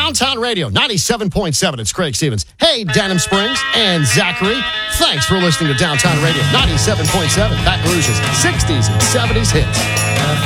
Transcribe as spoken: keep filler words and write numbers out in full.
Downtown Radio, ninety-seven point seven. It's Craig Stevens. Hey, Denham Springs and Zachary. Thanks for listening to Downtown Radio, ninety-seven point seven. Baton Rouge's sixties and seventies hits.